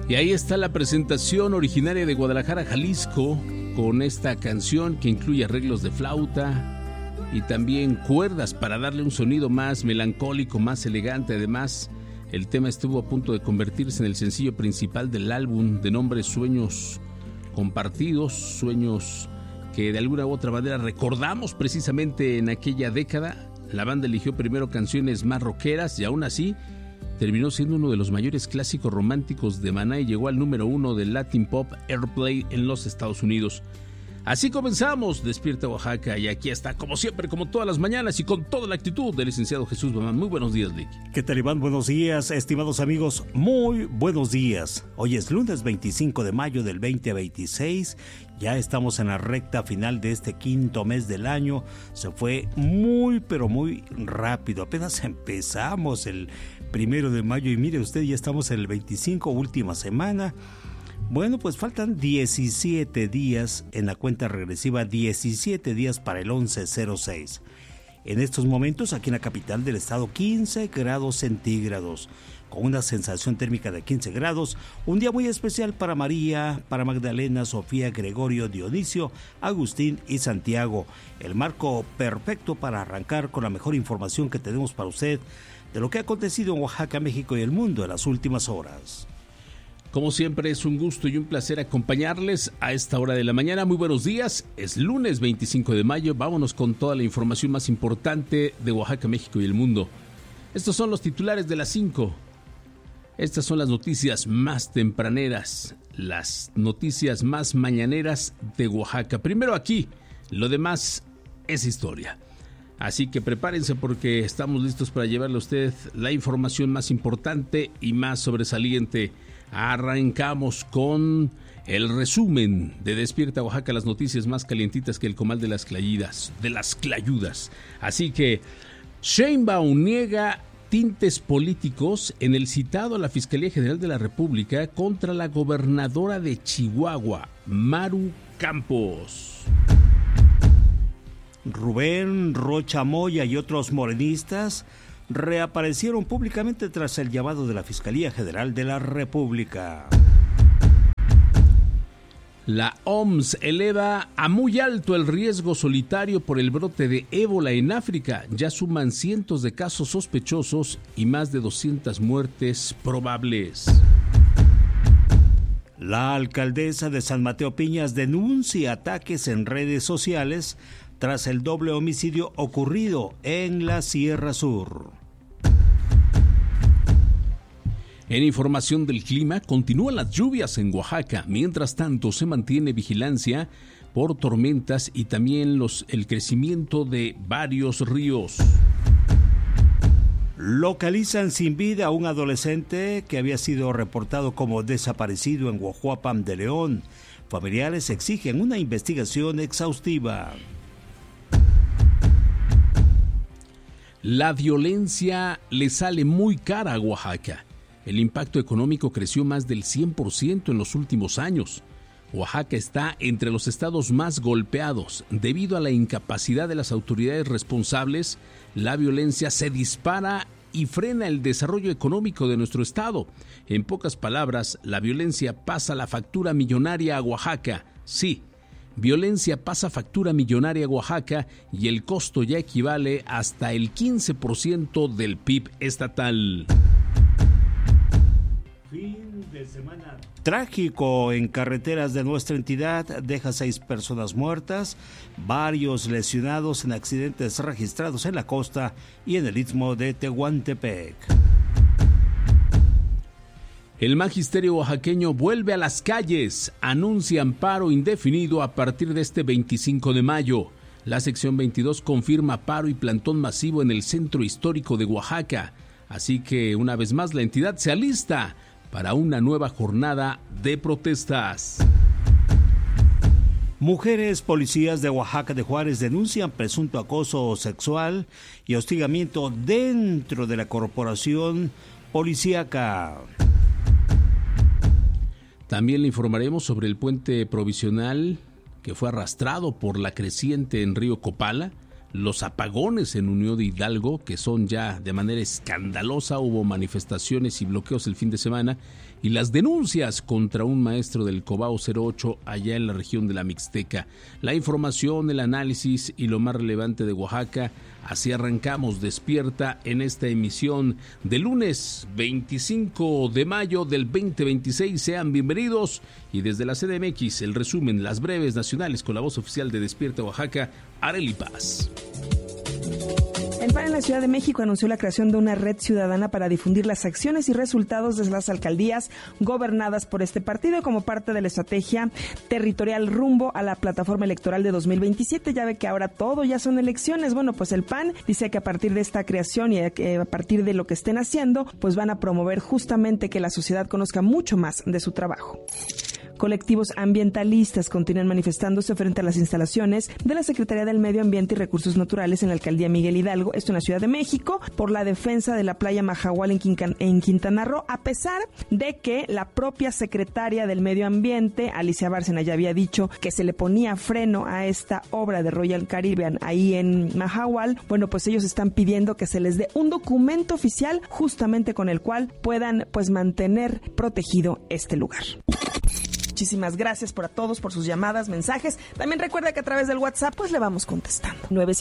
Y ahí está la presentación originaria de Guadalajara, Jalisco, con esta canción que incluye arreglos de flauta y también cuerdas para darle un sonido más melancólico, más elegante. Además, el tema estuvo a punto de convertirse en el sencillo principal del álbum de nombre Sueños Compartidos, sueños que de alguna u otra manera recordamos precisamente en aquella década. La banda eligió primero canciones más rockeras y aún así terminó siendo uno de los mayores clásicos románticos de Maná y llegó al número 1 del Latin Pop Airplay en los Estados Unidos. Así comenzamos Despierta Oaxaca, y aquí está, como siempre, como todas las mañanas y con toda la actitud del licenciado Jesús Bamán. Muy buenos días, Lick. ¿Qué tal, Iván? Buenos días, estimados amigos. Muy buenos días. Hoy es lunes 25 de mayo del 2026. Ya estamos en la recta final de este quinto mes del año. Se fue muy, pero muy rápido. Apenas empezamos el 1 de mayo y mire usted, ya estamos en el 25, última semana. Bueno, pues faltan 17 días en la cuenta regresiva, 17 días para el 11/06. En estos momentos, aquí en la capital del estado, 15 grados centígrados, con una sensación térmica de 15 grados. Un día muy especial para María, para Magdalena, Sofía, Gregorio, Dionisio, Agustín y Santiago. El marco perfecto para arrancar con la mejor información que tenemos para usted de lo que ha acontecido en Oaxaca, México y el mundo en las últimas horas. Como siempre, es un gusto y un placer acompañarles a esta hora de la mañana. Muy buenos días, es lunes 25 de mayo. Vámonos con toda la información más importante de Oaxaca, México y el mundo. Estos son los titulares de las 5. Estas son las noticias más tempraneras, las noticias más mañaneras de Oaxaca. Primero aquí, lo demás es historia. Así que prepárense porque estamos listos para llevarle a usted la información más importante y más sobresaliente. Arrancamos con el resumen de Despierta Oaxaca, las noticias más calientitas que el comal de las clayudas. Así que Sheinbaum niega tintes políticos en el citado a la Fiscalía General de la República contra la gobernadora de Chihuahua, Maru Campos. Rubén Rocha Moya y otros morenistas reaparecieron públicamente tras el llamado de la Fiscalía General de la República. La OMS eleva a muy alto el riesgo solitario por el brote de ébola en África. Ya suman cientos de casos sospechosos y más de 200 muertes probables. La alcaldesa de San Mateo Piñas denuncia ataques en redes sociales tras el doble homicidio ocurrido en la Sierra Sur. En información del clima, continúan las lluvias en Oaxaca. Mientras tanto, se mantiene vigilancia por tormentas y también el crecimiento de varios ríos. Localizan sin vida a un adolescente que había sido reportado como desaparecido en Huajuapan de León. Familiares exigen una investigación exhaustiva. La violencia le sale muy cara a Oaxaca. El impacto económico creció más del 100% en los últimos años. Oaxaca está entre los estados más golpeados. Debido a la incapacidad de las autoridades responsables, la violencia se dispara y frena el desarrollo económico de nuestro estado. En pocas palabras, la violencia pasa la factura millonaria a Oaxaca. Sí, violencia pasa factura millonaria a Oaxaca y el costo ya equivale hasta el 15% del PIB estatal. Fin de semana trágico en carreteras de nuestra entidad, deja 6 personas muertas, varios lesionados en accidentes registrados en la costa y en el istmo de Tehuantepec. El magisterio oaxaqueño vuelve a las calles, anuncia paro indefinido a partir de este 25 de mayo. La sección 22 confirma paro y plantón masivo en el centro histórico de Oaxaca. Así que una vez más la entidad se alista para una nueva jornada de protestas. Mujeres policías de Oaxaca de Juárez denuncian presunto acoso sexual y hostigamiento dentro de la corporación policíaca. También le informaremos sobre el puente provisional que fue arrastrado por la creciente en Río Copala. los apagones en Unión de Hidalgo, que son ya de manera escandalosa. Hubo manifestaciones y bloqueos el fin de semana, y las denuncias contra un maestro del Cobao 08 allá en la región de la Mixteca. La información, el análisis y lo más relevante de Oaxaca. Así arrancamos Despierta en esta emisión de lunes 25 de mayo del 2026. Sean bienvenidos, y desde la CDMX el resumen, las breves nacionales con la voz oficial de Despierta Oaxaca, Arely Paz. El PAN en la Ciudad de México anunció la creación de una red ciudadana para difundir las acciones y resultados de las alcaldías gobernadas por este partido como parte de la estrategia territorial rumbo a la plataforma electoral de 2027. Ya ve que ahora todo ya son elecciones. Bueno, pues el PAN dice que a partir de esta creación y a partir de lo que estén haciendo, pues van a promover justamente que la sociedad conozca mucho más de su trabajo. Colectivos ambientalistas continúan manifestándose frente a las instalaciones de la Secretaría del Medio Ambiente y Recursos Naturales en la alcaldía Miguel Hidalgo, esto en la Ciudad de México, por la defensa de la playa Mahahual en Quintana Roo, a pesar de que la propia secretaria del Medio Ambiente, Alicia Bárcena, ya había dicho que se le ponía freno a esta obra de Royal Caribbean ahí en Mahahual. Bueno, pues ellos están pidiendo que se les dé un documento oficial justamente con el cual puedan pues mantener protegido este lugar. Muchísimas gracias a todos por sus llamadas, mensajes. También recuerda que a través del WhatsApp pues le vamos contestando.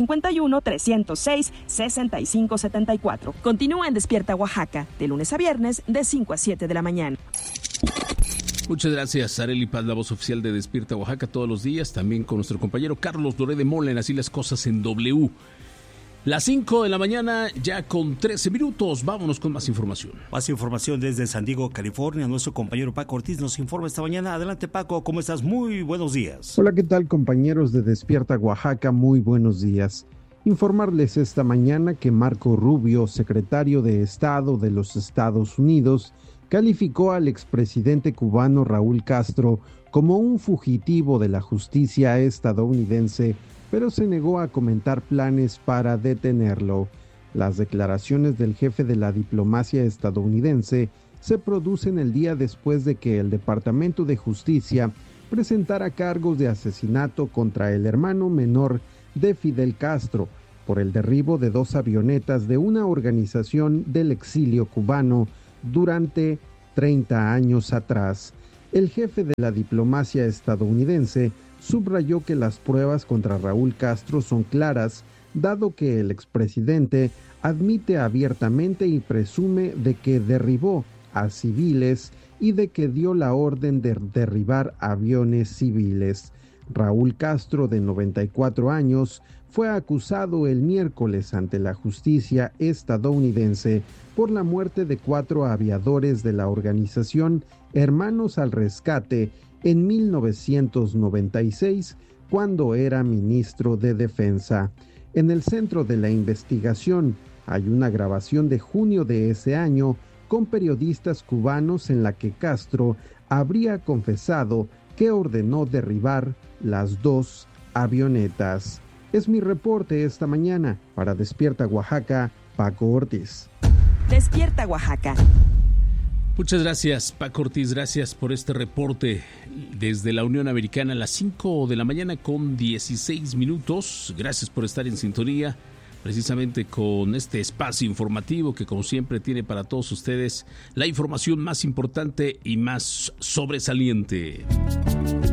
951-306-6574. Continúa en Despierta Oaxaca, de lunes a viernes, de 5 a 7 de la mañana. Muchas gracias, Arely Paz, la voz oficial de Despierta Oaxaca, todos los días. También con nuestro compañero Carlos Doré de Mola en Así las Cosas en W. Las 5 de la mañana, ya con 13 minutos. Vámonos con más información. Más información desde San Diego, California. Nuestro compañero Paco Ortiz nos informa esta mañana. Adelante, Paco, ¿cómo estás? Muy buenos días. Hola, ¿qué tal, compañeros de Despierta Oaxaca? Muy buenos días. Informarles esta mañana que Marco Rubio, secretario de Estado de los Estados Unidos, calificó al expresidente cubano Raúl Castro como un fugitivo de la justicia estadounidense, pero se negó a comentar planes para detenerlo. Las declaraciones del jefe de la diplomacia estadounidense se producen el día después de que el Departamento de Justicia presentara cargos de asesinato contra el hermano menor de Fidel Castro por el derribo de 2 avionetas de una organización del exilio cubano durante 30 años atrás. El jefe de la diplomacia estadounidense subrayó que las pruebas contra Raúl Castro son claras, dado que el expresidente admite abiertamente y presume de que derribó a civiles y de que dio la orden de derribar aviones civiles. Raúl Castro, de 94 años, fue acusado el miércoles ante la justicia estadounidense por la muerte de 4 aviadores de la organización Hermanos al Rescate en 1996, cuando era ministro de Defensa. En el centro de la investigación hay una grabación de junio de ese año con periodistas cubanos en la que Castro habría confesado que ordenó derribar las 2 avionetas. Es mi reporte esta mañana. Para Despierta Oaxaca, Paco Ortiz. Despierta Oaxaca. Muchas gracias, Paco Ortiz, gracias por este reporte desde la Unión Americana a las 5 de la mañana con 16 minutos. Gracias por estar en sintonía, precisamente con este espacio informativo que, como siempre, tiene para todos ustedes la información más importante y más sobresaliente.